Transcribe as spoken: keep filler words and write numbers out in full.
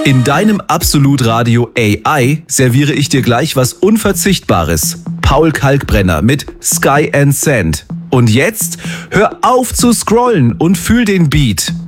In deinem Absolut Radio A I serviere ich dir gleich was Unverzichtbares. Paul Kalkbrenner mit Sky and Sand. Und jetzt hör auf zu scrollen und fühl den Beat.